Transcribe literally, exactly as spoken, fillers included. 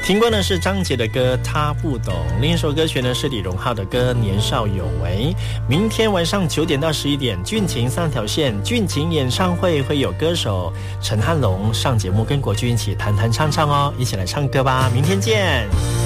听过呢是张杰的歌《他不懂》，另一首歌曲呢是李荣浩的歌《年少有为》。明天晚上九点到十一点，俊情三条线俊情演唱会会有歌手陈汉龙上节目跟国军一起弹弹唱唱哦，一起来唱歌吧，明天见。